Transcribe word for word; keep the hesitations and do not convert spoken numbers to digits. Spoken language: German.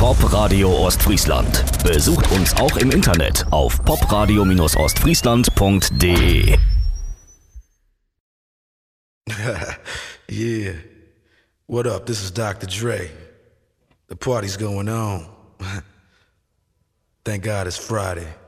Popradio Ostfriesland. Besucht uns auch im Internet auf popradio ostfriesland punkt de. Yeah. What up? This is Doctor Dre. The party's going on. Thank God it's Friday.